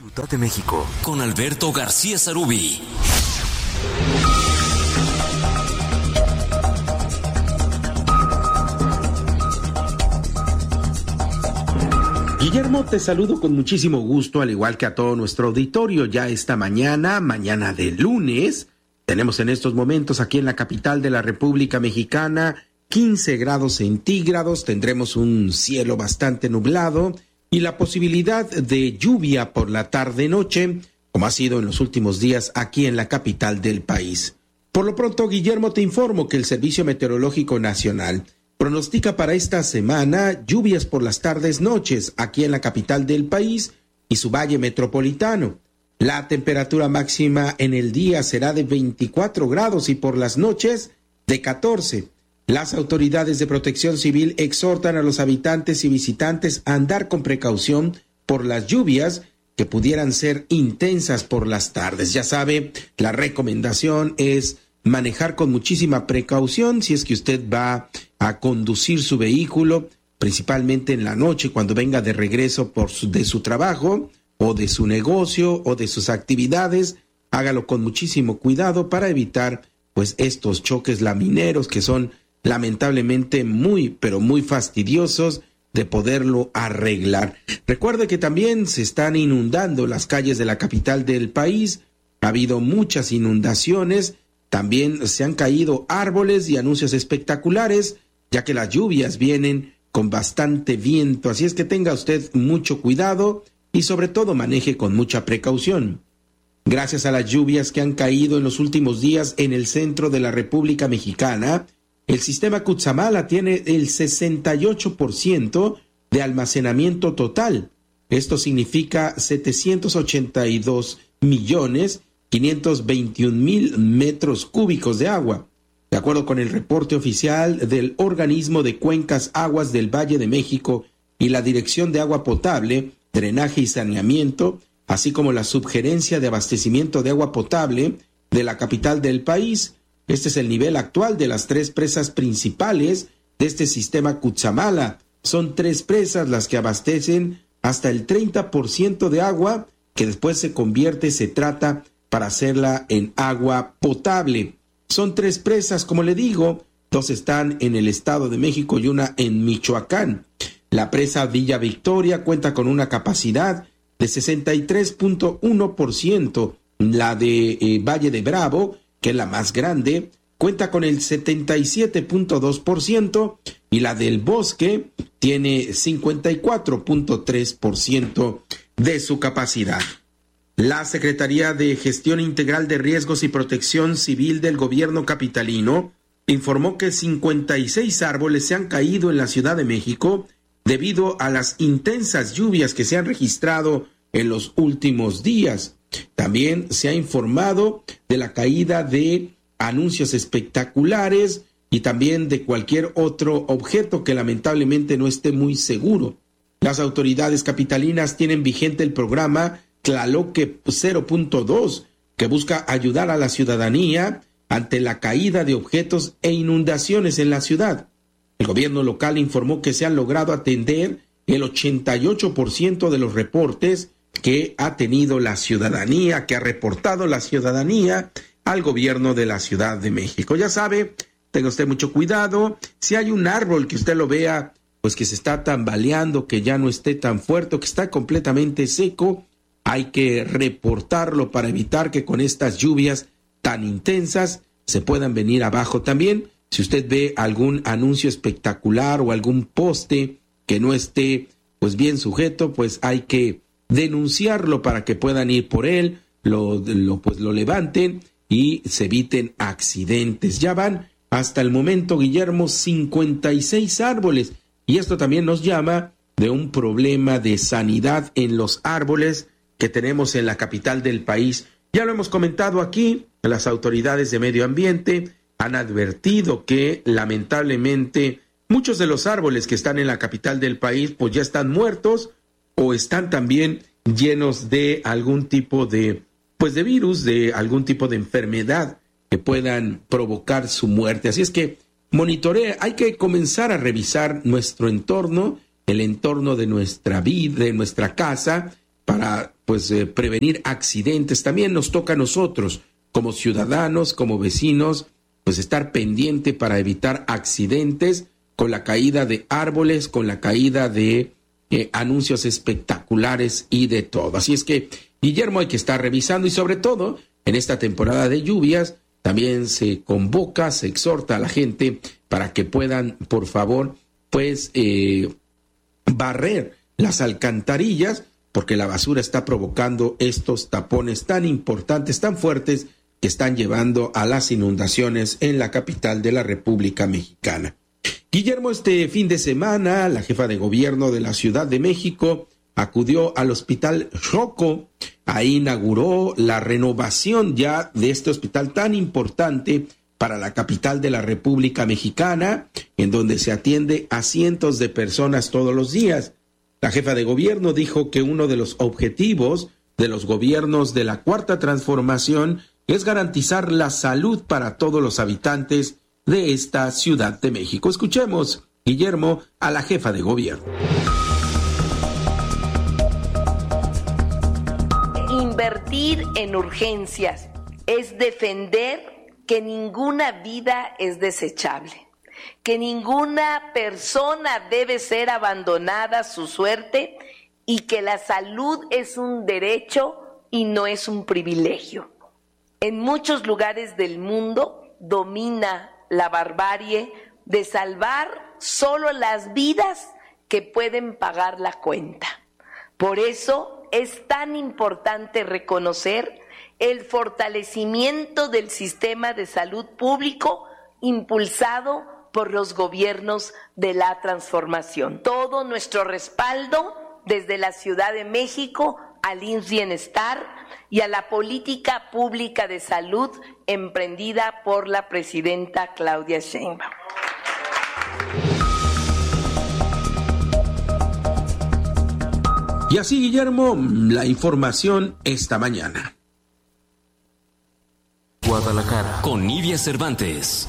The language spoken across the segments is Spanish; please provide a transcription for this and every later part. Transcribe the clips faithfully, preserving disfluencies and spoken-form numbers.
Ciudad de México, con Alberto García Sarubí. Guillermo, te saludo con muchísimo gusto, al igual que a todo nuestro auditorio. Ya esta mañana, mañana de lunes, tenemos en estos momentos aquí en la capital de la República Mexicana quince grados centígrados, tendremos un cielo bastante nublado y la posibilidad de lluvia por la tarde-noche, como ha sido en los últimos días aquí en la capital del país. Por lo pronto, Guillermo, te informo que el Servicio Meteorológico Nacional pronostica para esta semana lluvias por las tardes-noches aquí en la capital del país y su valle metropolitano. La temperatura máxima en el día será de veinticuatro grados y por las noches de catorce. Las autoridades de protección civil exhortan a los habitantes y visitantes a andar con precaución por las lluvias que pudieran ser intensas por las tardes. Ya sabe, la recomendación es manejar con muchísima precaución si es que usted va a conducir su vehículo, principalmente en la noche cuando venga de regreso por su, de su trabajo o de su negocio o de sus actividades. Hágalo con muchísimo cuidado para evitar pues estos choques lamineros que son lamentablemente muy, pero muy fastidiosos de poderlo arreglar. Recuerde que también se están inundando las calles de la capital del país. Ha habido muchas inundaciones. También se han caído árboles y anuncios espectaculares, ya que las lluvias vienen con bastante viento. Así es que tenga usted mucho cuidado y sobre todo maneje con mucha precaución. Gracias a las lluvias que han caído en los últimos días en el centro de la República Mexicana, el sistema Cutzamala tiene el sesenta y ocho por ciento de almacenamiento total. Esto significa setecientos ochenta y dos millones quinientos veintiún mil metros cúbicos de agua. De acuerdo con el reporte oficial del Organismo de Cuencas Aguas del Valle de México y la Dirección de Agua Potable, Drenaje y Saneamiento, así como la Subgerencia de Abastecimiento de Agua Potable de la capital del país, este es el nivel actual de las tres presas principales de este sistema Cutzamala. Son tres presas las que abastecen hasta el treinta por ciento de agua que después se convierte, se trata para hacerla en agua potable. Son tres presas, como le digo, dos están en el Estado de México y una en Michoacán. La presa Villa Victoria cuenta con una capacidad de sesenta y tres punto uno por ciento. La de eh, Valle de Bravo, que es la más grande, cuenta con el setenta y siete punto dos por ciento y la del Bosque tiene cincuenta y cuatro punto tres por ciento de su capacidad. La Secretaría de Gestión Integral de Riesgos y Protección Civil del Gobierno capitalino informó que cincuenta y seis árboles se han caído en la Ciudad de México debido a las intensas lluvias que se han registrado en los últimos días. También se ha informado de la caída de anuncios espectaculares y también de cualquier otro objeto que lamentablemente no esté muy seguro. Las autoridades capitalinas tienen vigente el programa Tlaloque cero punto dos, que busca ayudar a la ciudadanía ante la caída de objetos e inundaciones en la ciudad. El gobierno local informó que se han logrado atender el ochenta y ocho por ciento de los reportes que ha tenido la ciudadanía, que ha reportado la ciudadanía al gobierno de la Ciudad de México. Ya sabe, tenga usted mucho cuidado. Si hay un árbol que usted lo vea, pues que se está tambaleando, que ya no esté tan fuerte, que está completamente seco, hay que reportarlo para evitar que con estas lluvias tan intensas se puedan venir abajo. También, si usted ve algún anuncio espectacular o algún poste que no esté pues bien sujeto, pues hay que denunciarlo para que puedan ir por él, lo, lo, pues lo levanten y se eviten accidentes. Ya van hasta el momento, Guillermo, cincuenta y seis árboles, y esto también nos llama de un problema de sanidad en los árboles que tenemos en la capital del país. Ya lo hemos comentado aquí, las autoridades de medio ambiente han advertido que lamentablemente muchos de los árboles que están en la capital del país pues ya están muertos o están también llenos de algún tipo de pues de virus, de algún tipo de enfermedad que puedan provocar su muerte. Así es que monitorea, hay que comenzar a revisar nuestro entorno, el entorno de nuestra vida, de nuestra casa, para pues eh, prevenir accidentes. También nos toca a nosotros, como ciudadanos, como vecinos, pues estar pendiente para evitar accidentes con la caída de árboles, con la caída de eh, anuncios espectaculares y de todo. Así es que, Guillermo, hay que estar revisando y sobre todo en esta temporada de lluvias también se convoca, se exhorta a la gente para que puedan, por favor, pues eh, barrer las alcantarillas, porque la basura está provocando estos tapones tan importantes, tan fuertes, que están llevando a las inundaciones en la capital de la República Mexicana. Guillermo, este fin de semana, la jefa de gobierno de la Ciudad de México acudió al Hospital Xoco. Ahí inauguró la renovación ya de este hospital tan importante para la capital de la República Mexicana, en donde se atiende a cientos de personas todos los días. La jefa de gobierno dijo que uno de los objetivos de los gobiernos de la Cuarta Transformación es garantizar la salud para todos los habitantes de esta Ciudad de México. Escuchemos, Guillermo, a la jefa de gobierno. Invertir en urgencias es defender que ninguna vida es desechable, que ninguna persona debe ser abandonada a su suerte y que la salud es un derecho y no es un privilegio. En muchos lugares del mundo domina la barbarie de salvar solo las vidas que pueden pagar la cuenta. Por eso es tan importante reconocer el fortalecimiento del sistema de salud público impulsado por los gobiernos de la transformación. Todo nuestro respaldo desde la Ciudad de México al I M S S Bienestar y a la política pública de salud emprendida por la presidenta Claudia Sheinbaum. Y así, Guillermo, la información esta mañana. Guadalajara, con Nidia Cervantes.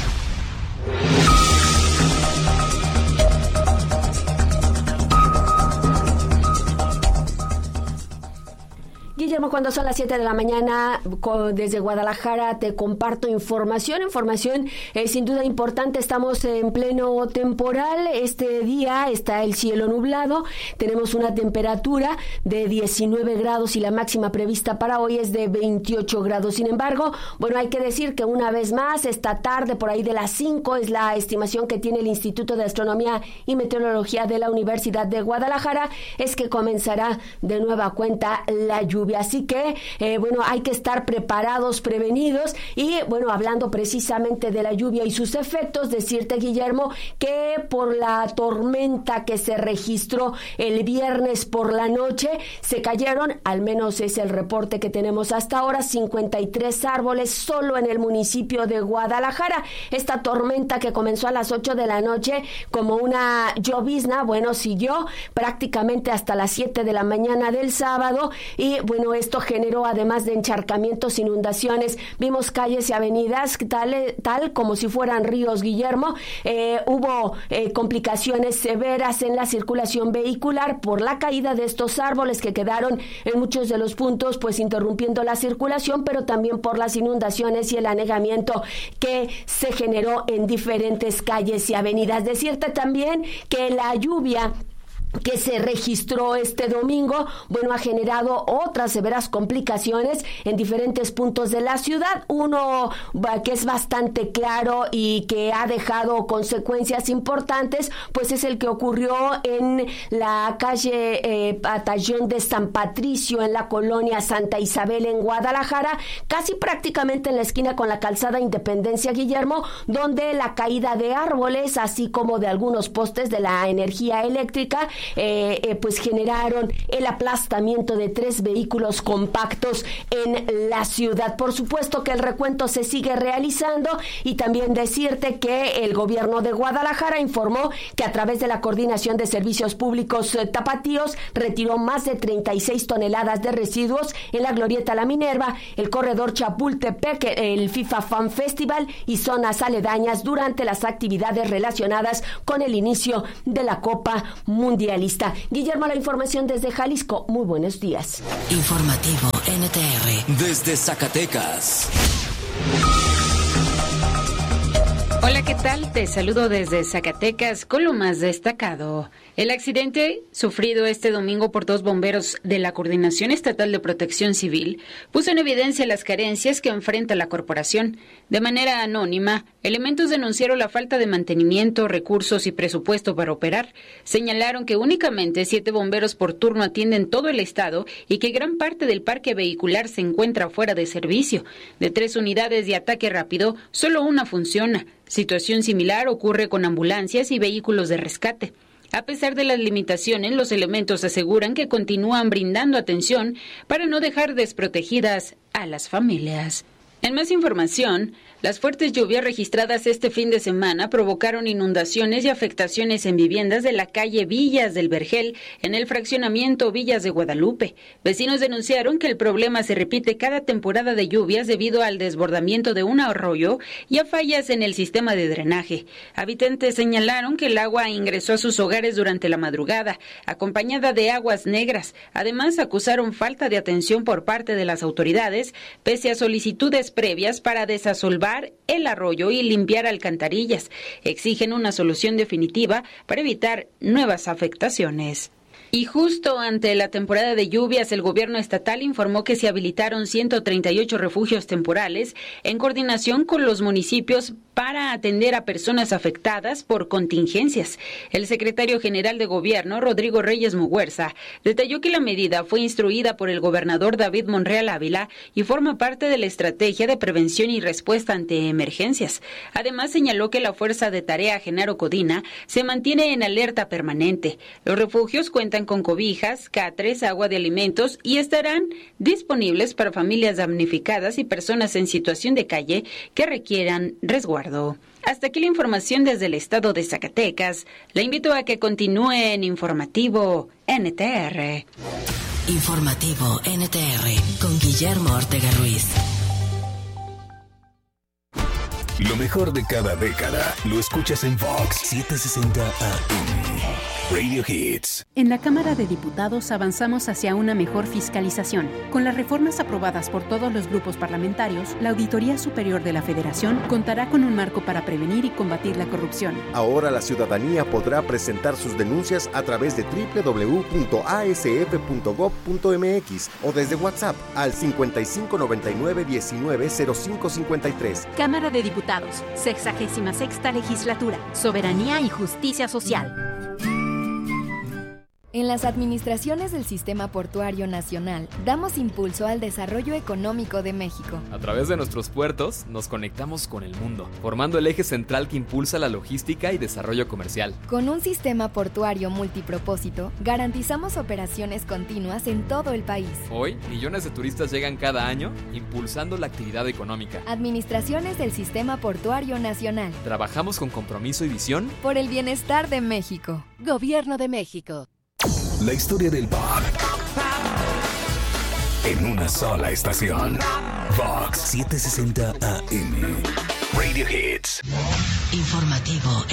Guillermo, cuando son las siete de la mañana, desde Guadalajara te comparto información, información eh, sin duda importante. Estamos en pleno temporal, este día está el cielo nublado, tenemos una temperatura de diecinueve grados y la máxima prevista para hoy es de veintiocho grados. Sin embargo, bueno, hay que decir que una vez más, esta tarde por ahí de las cinco es la estimación que tiene el Instituto de Astronomía y Meteorología de la Universidad de Guadalajara, es que comenzará de nueva cuenta la lluvia. Así que, eh, bueno, hay que estar preparados, prevenidos y, bueno, hablando precisamente de la lluvia y sus efectos, decirte, Guillermo, que por la tormenta que se registró el viernes por la noche, se cayeron, al menos es el reporte que tenemos hasta ahora, cincuenta y tres árboles solo en el municipio de Guadalajara. Esta tormenta que comenzó a las ocho de la noche como una llovizna, bueno, siguió prácticamente hasta las siete de la mañana del sábado y, bueno, esto generó, además de encharcamientos, inundaciones. Vimos calles y avenidas tal, tal como si fueran ríos, Guillermo. Eh, hubo eh, complicaciones severas en la circulación vehicular por la caída de estos árboles que quedaron en muchos de los puntos, pues interrumpiendo la circulación, pero también por las inundaciones y el anegamiento que se generó en diferentes calles y avenidas. Decirte también que la lluvia que se registró este domingo, bueno, ha generado otras severas complicaciones en diferentes puntos de la ciudad. Uno que es bastante claro y que ha dejado consecuencias importantes, pues es el que ocurrió en la calle eh, Batallón de San Patricio, en la colonia Santa Isabel, en Guadalajara, casi prácticamente en la esquina con la calzada Independencia, Guillermo, donde la caída de árboles, así como de algunos postes de la energía eléctrica, Eh, eh, pues generaron el aplastamiento de tres vehículos compactos en la ciudad. Por supuesto que el recuento se sigue realizando y también decirte que el gobierno de Guadalajara informó que a través de la Coordinación de Servicios Públicos eh, Tapatíos retiró más de treinta y seis toneladas de residuos en la Glorieta La Minerva, el corredor Chapultepec, el FIFA Fan Festival y zonas aledañas durante las actividades relacionadas con el inicio de la Copa Mundial realista. Guillermo, la información desde Jalisco. Muy buenos días. Informativo N T R. Desde Zacatecas. Hola, ¿qué tal? Te saludo desde Zacatecas con lo más destacado. El accidente sufrido este domingo por dos bomberos de la Coordinación Estatal de Protección Civil puso en evidencia las carencias que enfrenta la corporación. De manera anónima, elementos denunciaron la falta de mantenimiento, recursos y presupuesto para operar. Señalaron que únicamente siete bomberos por turno atienden todo el estado y que gran parte del parque vehicular se encuentra fuera de servicio. De tres unidades de ataque rápido, solo una funciona. Situación similar ocurre con ambulancias y vehículos de rescate. A pesar de las limitaciones, los elementos aseguran que continúan brindando atención para no dejar desprotegidas a las familias. En más información, las fuertes lluvias registradas este fin de semana provocaron inundaciones y afectaciones en viviendas de la calle Villas del Vergel, en el fraccionamiento Villas de Guadalupe. Vecinos denunciaron que el problema se repite cada temporada de lluvias debido al desbordamiento de un arroyo y a fallas en el sistema de drenaje. Habitantes señalaron que el agua ingresó a sus hogares durante la madrugada, acompañada de aguas negras. Además, acusaron falta de atención por parte de las autoridades, pese a solicitudes previas para desasolvar el arroyo y limpiar alcantarillas. Exigen una solución definitiva para evitar nuevas afectaciones. Y justo ante la temporada de lluvias, el gobierno estatal informó que se habilitaron ciento treinta y ocho refugios temporales en coordinación con los municipios para atender a personas afectadas por contingencias. El secretario general de Gobierno, Rodrigo Reyes Muguerza, detalló que la medida fue instruida por el gobernador David Monreal Ávila y forma parte de la estrategia de prevención y respuesta ante emergencias. Además, señaló que la Fuerza de Tarea Genaro Codina se mantiene en alerta permanente. Los refugios cuentan con cobijas, catres, agua de alimentos y estarán disponibles para familias damnificadas y personas en situación de calle que requieran resguardo. Hasta aquí la información desde el estado de Zacatecas. La invito a que continúe en Informativo N T R. Informativo N T R con Guillermo Ortega Ruiz. Lo mejor de cada década lo escuchas en Vox setecientos sesenta A M. Radio Hits. En la Cámara de Diputados avanzamos hacia una mejor fiscalización. Con las reformas aprobadas por todos los grupos parlamentarios, la Auditoría Superior de la Federación contará con un marco para prevenir y combatir la corrupción. Ahora la ciudadanía podrá presentar sus denuncias a través de doble u doble u doble u punto a s f punto gob punto m x o desde WhatsApp al cincuenta y cinco noventa y nueve diecinueve cero cinco cincuenta y tres. Cámara de Diputados, sexagésima sexta Legislatura, Soberanía y Justicia Social. En las administraciones del Sistema Portuario Nacional, damos impulso al desarrollo económico de México. A través de nuestros puertos, nos conectamos con el mundo, formando el eje central que impulsa la logística y desarrollo comercial. Con un sistema portuario multipropósito, garantizamos operaciones continuas en todo el país. Hoy, millones de turistas llegan cada año, impulsando la actividad económica. Administraciones del Sistema Portuario Nacional. Trabajamos con compromiso y visión por el bienestar de México. Gobierno de México. La historia del pop en una sola estación. Vox setecientos sesenta A M. Radio Hits. Informativo